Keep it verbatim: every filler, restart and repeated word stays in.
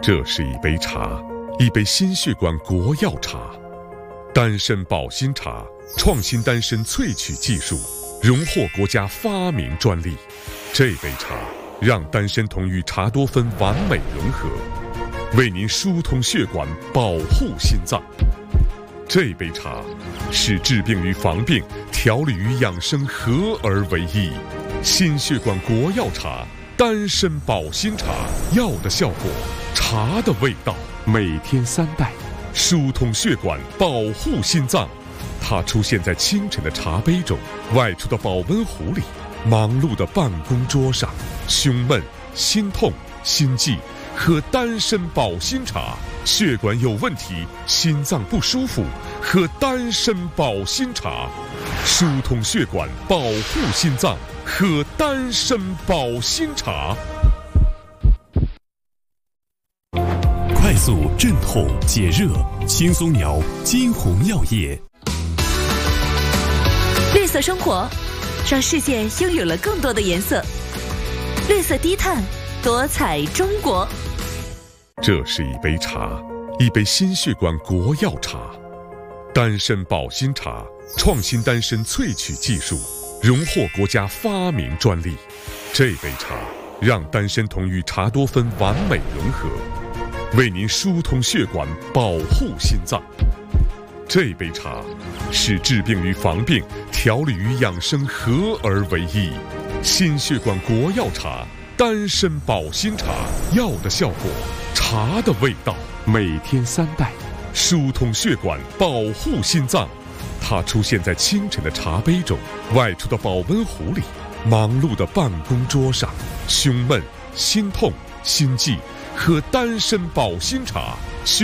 这是一杯茶，一杯心血管国药茶，丹参保心茶，创新丹参萃取技术，荣获国家发明专利。这杯茶让丹参酮与茶多酚完美融合，为您疏通血管，保护心脏。这杯茶使治病与防病、调理与养生合而为一。心血管国药茶，丹参保心茶，药的效果，茶的味道，每天三袋，疏通血管，保护心脏。它出现在清晨的茶杯中，外出的保温壶里，忙碌的办公桌上。胸闷、心痛、心悸，喝丹参保心茶；血管有问题，心脏不舒服，喝丹参保心茶。疏通血管，保护心脏，喝丹参保心茶。 快速镇痛解热，轻松摇金红药业。 绿色生活，让世界拥有了更多的颜色。绿色低碳，多彩中国。 这是一杯茶，一杯心血管国药茶，丹参保心茶，创新丹参萃取技术，荣获国家发明专利。这杯茶让丹参酮与茶多酚完美融合，为您疏通血管，保护心脏。这杯茶使治病与防病、调理与养生合而为一。心血管国药茶，丹参保心茶，药的效果，茶的味道，每天三袋，疏通血管，保护心脏。它出现在清晨的茶杯中，外出的保温壶里，忙碌的办公桌上。胸闷、心痛、心悸，喝丹参保心茶。